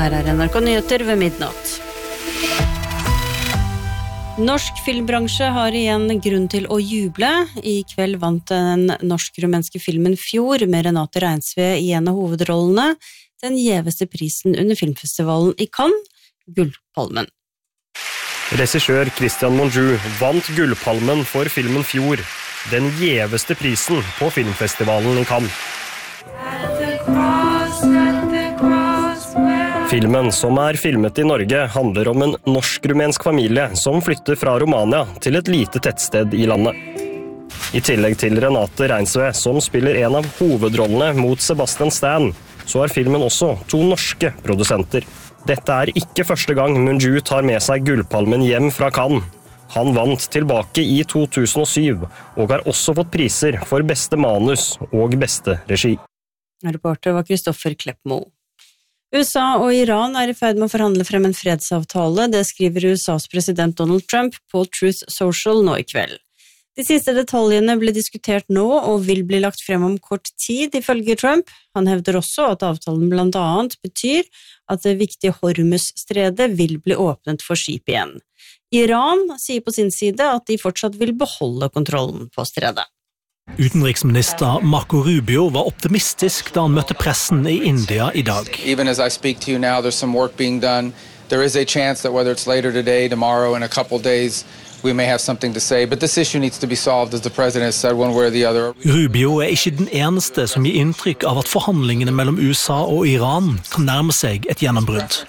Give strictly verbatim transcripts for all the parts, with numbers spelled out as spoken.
Her er N R K Nyheter ved midnatt. Norsk filmbransje har igjen grunn til å juble. I kveld vant den norsk-rumenske filmen Fjord med Renate Reinsve i en av hovedrollene den gjeveste prisen under filmfestivalen i Cannes, Gullpalmen. Regissør Christian Monjou vant Gullpalmen for filmen Fjord, den gjeveste prisen på filmfestivalen i Cannes. Filmen, som er filmet i Norge, handler om en norsk-rumensk familie som flytter fra Romania til et lite tettsted i landet. I tillegg til Renate Reinsve, som spiller en av hovedrollene mot Sebastian Stan, så har filmen også to norske produsenter. Dette er ikke første gang Monjou tar med seg Gullpalmen hjem fra Cannes. Han vant tilbake i to tusen og syv, og har også fått priser for beste manus og beste regi. Reporter var Kristoffer Kleppmo. U S A og Iran er i ferd med å forhandle frem en fredsavtale, det skriver U S A's president Donald Trump på Truth Social nå i kveld. De siste detaljene ble diskutert nå og vil bli lagt frem om kort tid, ifølge Trump. Han hevder også at avtalen blant annet betyr at det viktige Hormuz-stredet vil bli åpnet for skip igjen. Iran sier på sin side at de fortsatt vil beholde kontrollen på stredet. Utenriksminister Marco Rubio var optimistisk da han møtte pressen i India i dag. Even as I speak to you now, there's some work being done. There is a chance that whether it's later today, tomorrow, in a couple days, we may have something to say. But this issue needs to be solved, as the president has said, one way or the other. Rubio er ikke den eneste som gir inntrykk av at forhandlingene mellom U S A og Iran kan nærme seg et gjennombrudd.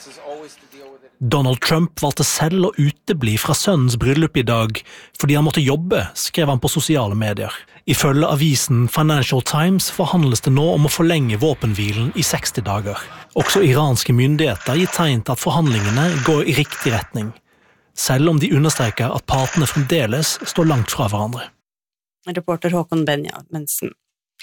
Donald Trump valgte selv å utebli fra sønnens bryllup i dag fordi han måtte jobbe, skrev han på sosiale medier. Ifølge avisen Financial Times forhandles det nå om å forlenge våpenhvilen i seksti dager. Også iranske myndigheter gir tegn til at forhandlingene går i riktig retning, selv om de understreker at partene fremdeles står langt fra hverandre. Reporter Håkon Benjaminsen.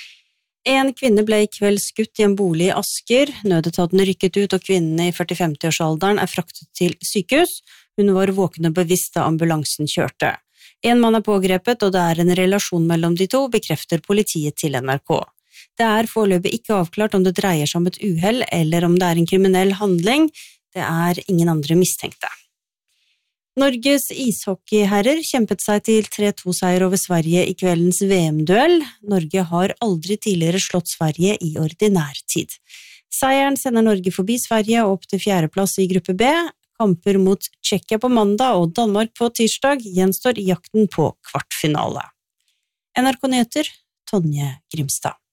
En kvinne ble i kveld skutt i en bolig i Asker. Nødetaten rykket ut, og kvinnen i førti-femti-årsalderen er fraktet til sykehus. Hun var våken og bevisst da ambulansen kjørte. En mann er pågrepet, og det er en relasjon mellom de to, bekrefter politiet til N R K. Det er foreløpig ikke avklart om det dreier seg om et uhell, eller om det er en kriminell handling. Det er ingen andre mistenkte. Norges ishockeyherrer kjempet seg til tre to-seier over Sverige i kveldens V M-duell. Norge har aldri tidligere slått Sverige i ordinær tid. Seieren sender Norge forbi Sverige og opp til fjerdeplass i gruppe B. Kamper mot Tsjekkia på mandag og Danmark på tirsdag gjenstår i jakten på kvartfinale. N R K Nyheter, Tonje Grimstad.